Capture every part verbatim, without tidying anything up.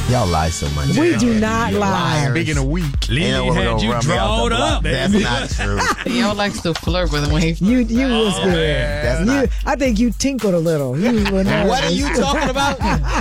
Y'all lie so much. We do not lie. Speaking of weak, Lily had you drawn up. That's not true. Y'all likes to flirt with him when he... You, you Oh, was good. That's You, not. I think you tinkled a little. You were nervous. What are you talking about?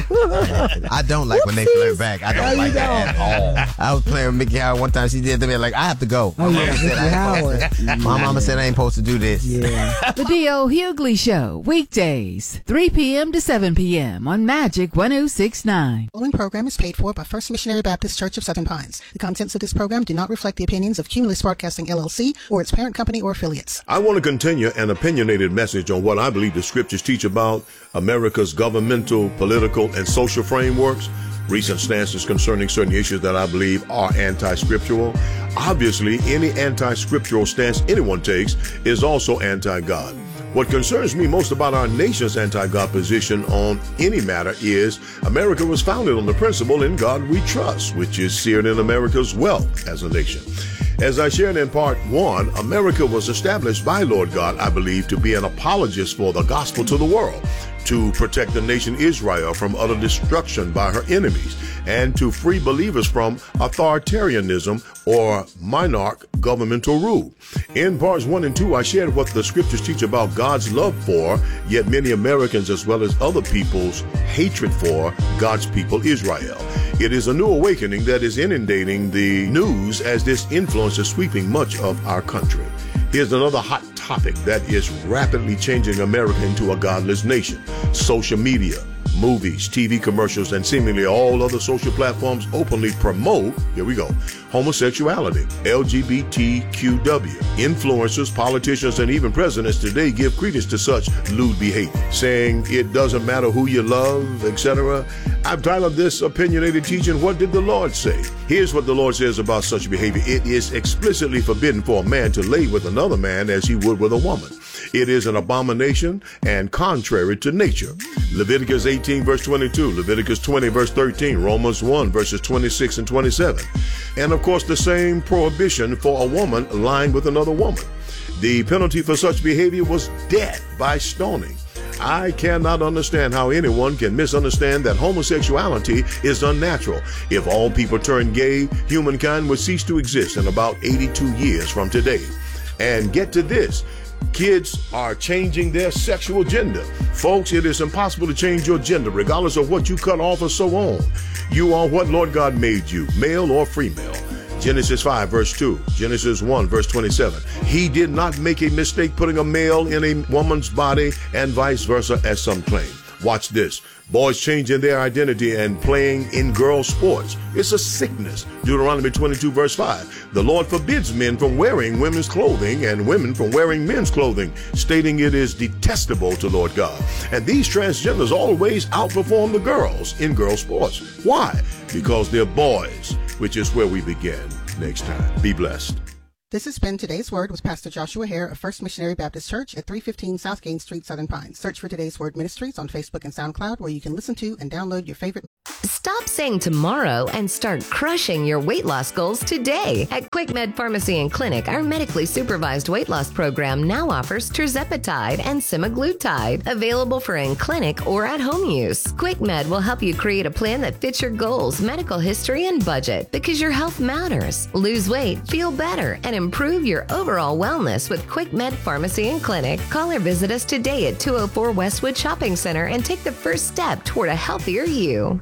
I don't like when they flirt back. I don't No, you like that don't. at all. I was playing with Mickey Howard one time. She did to me like, I have to go. Oh, yeah, Mama said Mickey I ain't Howard. supposed to- My mama said I ain't supposed to do this. Yeah. The D O. Hughley Show, weekdays, three p.m. to seven p.m. on Magic one oh six point nine. The following program is paid for by First Missionary Baptist Church of Southern Pines. The contents of this program do not reflect the opinions of Cumulus Broadcasting L L C or its parent company or affiliates. I want to continue an opinionated message on what I believe the scriptures teach about America's governmental, political, and social frameworks. Recent stances concerning certain issues that I believe are anti-scriptural. Obviously, any anti-scriptural stance anyone takes is also anti-God. What concerns me most about our nation's anti-God position on any matter is America was founded on the principle "in God we trust," which is seared in America's wealth as a nation. As I shared in part one, America was established by Lord God, I believe, to be an apologist for the gospel to the world, to protect the nation Israel from utter destruction by her enemies, and to free believers from authoritarianism or monarch governmental rule. In parts one and two, I shared what the scriptures teach about God's love for, yet many Americans as well as other people's hatred for God's people Israel. It is a new awakening that is inundating the news as this influence is sweeping much of our country. Here's another hot topic that is rapidly changing America into a godless nation. Social media, movies, T V commercials, and seemingly all other social platforms openly promote, here we go, homosexuality, L G B T Q W. Influencers, politicians, and even presidents today give credence to such lewd behavior, saying it doesn't matter who you love, et cetera. I've titled this opinionated teaching, "What Did the Lord Say?" Here's what the Lord says about such behavior. It is explicitly forbidden for a man to lay with another man as he would with a woman. It is an abomination and contrary to nature. Leviticus eighteen verse twenty-two, Leviticus twenty verse thirteen, Romans one verses twenty-six and twenty-seven. And of course the same prohibition for a woman lying with another woman. The penalty for such behavior was death by stoning. I cannot understand how anyone can misunderstand that homosexuality is unnatural. If all people turned gay, humankind would cease to exist in about eighty-two years from today. And get to this, kids are changing their sexual gender. Folks, it is impossible to change your gender regardless of what you cut off or so on. You are what Lord God made you, male or female. Genesis five verse two, Genesis one verse twenty-seven. He did not make a mistake putting a male in a woman's body and vice versa, as some claim. Watch this. Boys changing their identity and playing in girl sports. It's a sickness. Deuteronomy twenty-two verse five. The Lord forbids men from wearing women's clothing and women from wearing men's clothing, stating it is detestable to Lord God. And these transgenders always outperform the girls in girl sports. Why? Because they're boys, which is where we begin next time. Be blessed. This has been Today's Word with Pastor Joshua Hare of First Missionary Baptist Church at three fifteen South Gaines Street, Southern Pines. Search for Today's Word Ministries on Facebook and SoundCloud, where you can listen to and download your favorite. Stop saying tomorrow and start crushing your weight loss goals today. At QuickMed Pharmacy and Clinic, our medically supervised weight loss program now offers tirzepatide and semaglutide, available for in-clinic or at-home use. QuickMed will help you create a plan that fits your goals, medical history, and budget, because your health matters. Lose weight, feel better, and improve your overall wellness with QuickMed Pharmacy and Clinic. Call or visit us today at two oh four Westwood Shopping Center and take the first step toward a healthier you.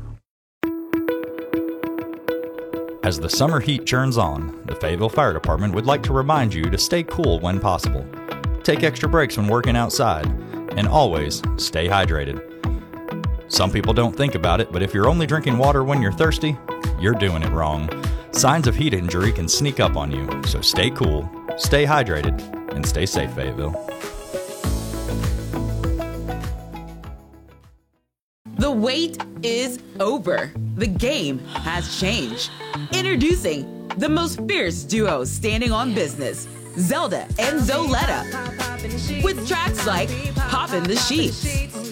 As the summer heat churns on, the Fayetteville Fire Department would like to remind you to stay cool when possible. Take extra breaks when working outside, and always stay hydrated. Some people don't think about it, but if you're only drinking water when you're thirsty, you're doing it wrong. Signs of heat injury can sneak up on you, so stay cool, stay hydrated, and stay safe, Fayetteville. The wait is over. The game has changed. Introducing the most fierce duo standing on business, Zelda and Zoletta, with tracks like Pop in the Sheets.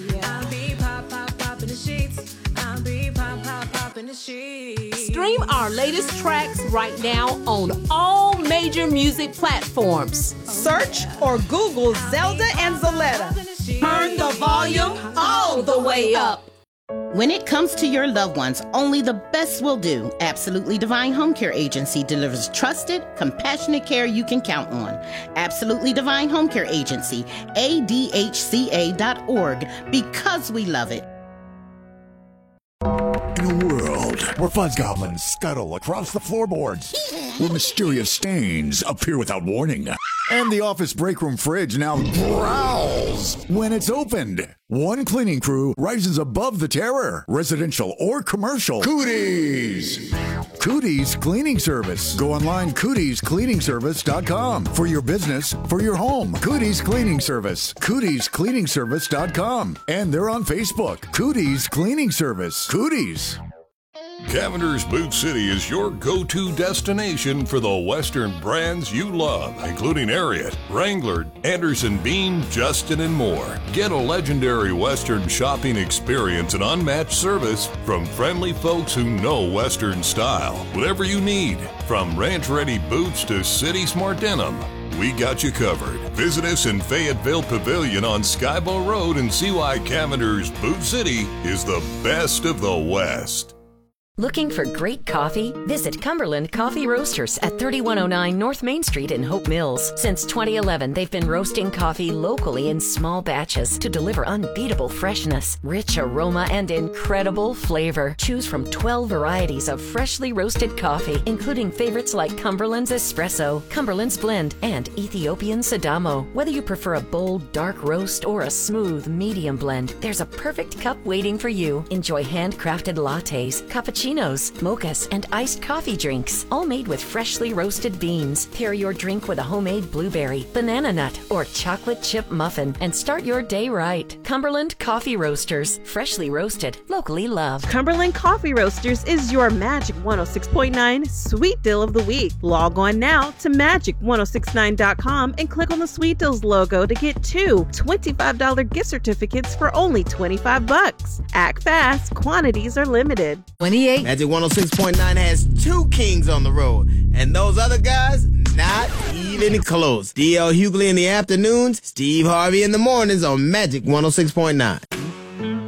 Stream our latest tracks right now on all major music platforms. Search or Google Zelda and Zoletta. Turn the volume all the way up. When it comes to your loved ones, only the best will do. Absolutely Divine Home Care Agency delivers trusted, compassionate care you can count on. Absolutely Divine Home Care Agency, A D H C A dot org, because we love it. In a world where fuzz goblins scuttle across the floorboards, where mysterious stains appear without warning, and the office break room fridge now growls when it's opened, one cleaning crew rises above the terror, residential or commercial. Cooties! Cooties Cleaning Service. Go online, cooties cleaning service dot com. For your business, for your home. Cooties Cleaning Service. cooties cleaning service dot com. And they're on Facebook. Cooties Cleaning Service. Cooties. Cavender's Boot City is your go-to destination for the Western brands you love, including Ariat, Wrangler, Anderson Bean, Justin, and more. Get a legendary Western shopping experience and unmatched service from friendly folks who know Western style. Whatever you need, from ranch-ready boots to city-smart denim, we got you covered. Visit us in Fayetteville Pavilion on Skybow Road and see why Cavender's Boot City is the best of the West. Looking for great coffee? Visit Cumberland Coffee Roasters at thirty-one oh nine North Main Street in Hope Mills. Since twenty eleven, they've been roasting coffee locally in small batches to deliver unbeatable freshness, rich aroma, and incredible flavor. Choose from twelve varieties of freshly roasted coffee, including favorites like Cumberland's Espresso, Cumberland's Blend, and Ethiopian Sadamo. Whether you prefer a bold, dark roast or a smooth, medium blend, there's a perfect cup waiting for you. Enjoy handcrafted lattes, cappuccinos, mochas, and iced coffee drinks, all made with freshly roasted beans. Pair your drink with a homemade blueberry, banana nut, or chocolate chip muffin and start your day right. Cumberland Coffee Roasters, freshly roasted, locally loved. Cumberland Coffee Roasters is your Magic one oh six point nine Sweet Deal of the Week. Log on now to magic ten sixty-nine dot com and click on the Sweet Deals logo to get two twenty-five dollars gift certificates for only twenty-five bucks. Act fast, quantities are limited. twenty-eight Magic one oh six point nine has two kings on the road, and those other guys, not even close. D L Hughley in the afternoons, Steve Harvey in the mornings on Magic one oh six point nine.